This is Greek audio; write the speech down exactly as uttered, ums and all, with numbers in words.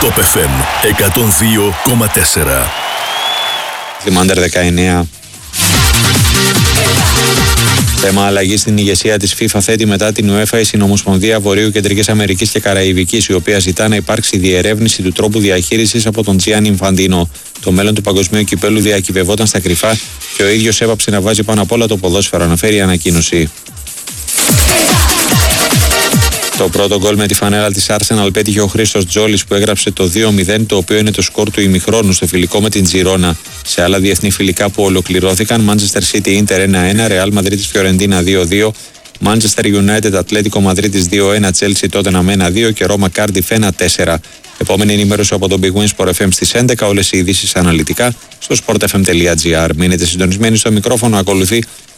Top εφ εμ εκατόν δύο κόμμα τέσσερα. Under δεκαεννέα. Θέμα αλλαγή στην ηγεσία της FIFA θέτει μετά την UEFA η Συνομοσπονδία Βορείου Κεντρικής Αμερικής και Καραϊβικής, η οποία ζητά να υπάρξει διερεύνηση του τρόπου διαχείρισης από τον Τζιάννι Ινφαντίνο. Το μέλλον του παγκοσμίου κυπέλου διακυβευόταν στα κρυφά και ο ίδιος έπαψε να βάζει πάνω απ' όλα το ποδόσφαιρο, αναφέρει η ανακοίνωση. Το πρώτο γκολ με τη φανέλα της Arsenal πέτυχε ο Χρήστος Τζόλης, που έγραψε το δύο μηδέν, το οποίο είναι το σκορ του ημιχρόνου στο φιλικό με την Τζιρόνα. Σε άλλα διεθνή φιλικά που ολοκληρώθηκαν, Manchester City Inter ένα ένα, Real Madrid Fiorentina δύο δύο, Manchester United Atlético Madrid δύο ένα, Chelsea Tottenham ένα δύο και Roma Cardiff ένα τέσσερα. Επόμενη ενημέρωση από τον Big Win Sport εφ εμ στις έντεκα, όλες οι ειδήσεις αναλυτικά στο sport f m τελεία g r. Μείνετε συντονισμένοι, στο μικρόφωνο ακολουθεί